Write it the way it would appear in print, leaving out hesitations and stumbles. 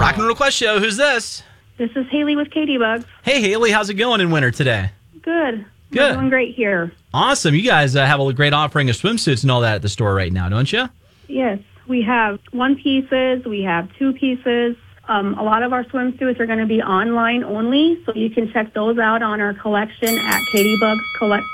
Rock and Request Show. Who's this? This is Haley with Katie Bugs. Hey, Haley. How's it going in winter today? Good. Good. We're doing great here. Awesome. You guys have a great offering of swimsuits and all that at the store right now, don't you? Yes. We have 1 pieces. We have 2 pieces. A lot of our swimsuits are going to be online only, so you can check those out on our collection at Katie Bugs Collect.